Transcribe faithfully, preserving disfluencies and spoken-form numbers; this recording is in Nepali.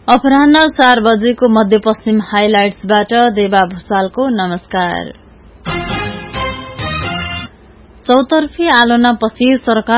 अपराह्न चार बजेको मध्यपश्चिम हाइलाइट्सबाट देवा भूषालको नमस्कार। चौतर्फी आलोचनापछि सरकार